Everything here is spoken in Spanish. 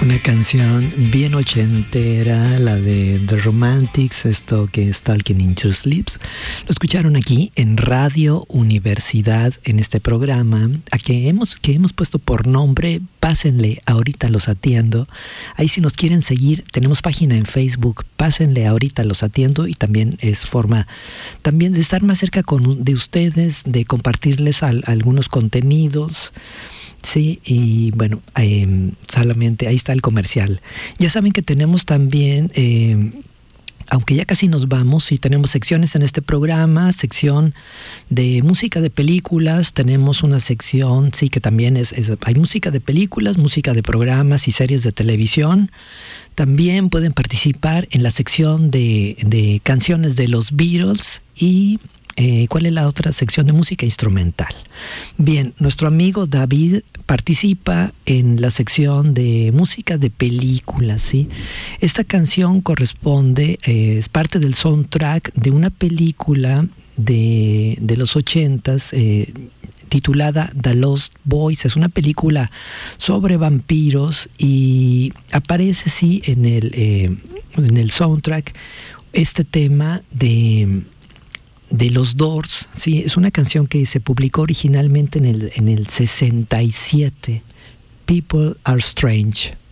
Una canción bien ochentera, la de The Romantics, esto que es Talking in Your Sleeps. Lo escucharon aquí en Radio Universidad, en este programa a que hemos puesto por nombre Pásenle, ahorita los atiendo. Ahí si nos quieren seguir, tenemos página en Facebook, Pásenle, ahorita los atiendo, y también es forma también de estar más cerca de ustedes, de compartirles algunos contenidos. Sí, y bueno, solamente ahí está el comercial. Ya saben que tenemos también, aunque ya casi nos vamos, sí tenemos secciones en este programa, sección de música de películas, tenemos una sección, sí, que también hay música de películas, música de programas y series de televisión. También pueden participar en la sección de canciones de los Beatles y... ¿cuál es la otra sección de música instrumental? Bien, nuestro amigo David participa en la sección de música de películas, ¿sí? Esta canción corresponde, es parte del soundtrack de una película de los 80s, titulada The Lost Boys. Es una película sobre vampiros y aparece, sí, en el soundtrack este tema de los Doors. Sí, es una canción que se publicó originalmente en el 67. People Are Strange.